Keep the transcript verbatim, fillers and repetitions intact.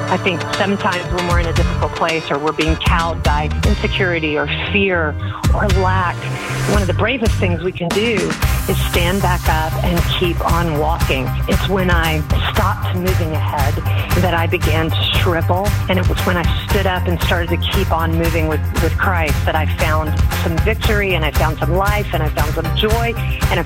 I think sometimes when we're in a difficult place or we're being cowed by insecurity or fear or lack, one of the bravest things we can do is stand back up and keep on walking. It's when I stopped moving ahead that I began to shrivel. And it was when I stood up and started to keep on moving with, with Christ that I found some victory and I found some life and I found some joy and a